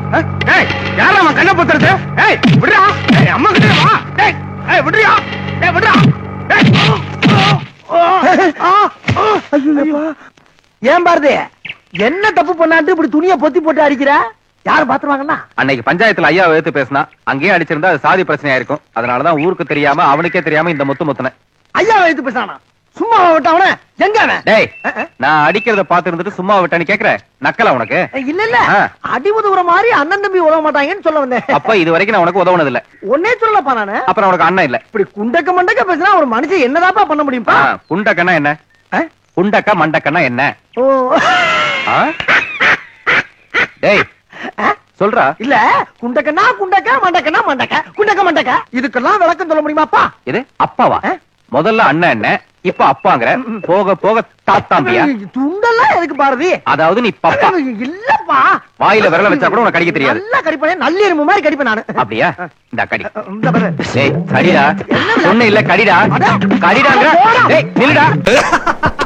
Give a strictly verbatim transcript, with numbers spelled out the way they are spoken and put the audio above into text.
யாரா அவன் கண்ணை பொத்துறது? ஏய் விடுறா, ஏய் அம்மா கிட்ட வா. டேய் ஏய் விடுறியா, டேய் விடுறா. ஏன் பாரதி என்ன தப்பு பண்ணாட்டு இப்படி துணியை பொத்தி போட்டு அடிக்கிற? யாரு பாத்துருவாங்கன்னா? அன்னைக்கு பஞ்சாயத்துல ஐயா எடுத்து பேசினா அங்கேயே அடிச்சிருந்தா அது சாதி பிரச்சனையா இருக்கும். அதனாலதான் ஊருக்கு தெரியாம அவனுக்கே தெரியாம இந்த முத்து முத்துன. ஐயா எடுத்து பேசானா? சும்மா விட்டவன எங்க அவன்? டேய் நான் அடிக்கிறத பாத்து இருந்துட்டு சும்மா விட்டான்னு கேக்குற நக்கல உனக்கு? இல்ல இல்ல அடி உதவுற மாதிரி அண்ணன் தம்பி உதவ மாட்டாங்கன்னு சொல்ல வந்தேன். அப்ப இது வரைக்கும் நான் உனக்கு உதவுனது இல்ல. ஒன்னே சொல்லப்பா நானு. அப்புறம் உனக்கு அண்ணன் இல்ல. இப்படி குண்டக்க மண்டக்க பேசினா ஒரு மனுஷன் என்னதாப்பா பண்ண முடியும்பா? குண்டக்கன்னா என்ன? குண்டக்க மண்டக்கன்னா என்ன? ஓ டேய் சொல்றா. இல்ல குண்டக்கன்னா குண்டக்க மண்டக்கன்னா மண்டக்க குண்டக்க மண்டக்க இதுக்கெல்லாம் விளக்கம் சொல்ல முடியுமாப்பா? இது அப்பாவா? முதல்ல அண்ணன் என்ன, இப்ப அப்பாங்கற, போக போக தாத்தாம்பியா? துண்டெல்லாம் எதுக்கு பாரதி? அதாவது நீ பப்பா இல்லப்பா. வாயில விரல வச்சா கூட உனக்கு கடிக்க தெரியாது. நல்லா கடிப்பேன், நல்ல எறும்பு மாதிரி கடிப்பேன் நானு. அப்படியா? இந்த கடி. டேய் கடிடா. ஒண்ணு இல்ல கடிடா. கடிடாங்கற. டேய் நில்லுடா.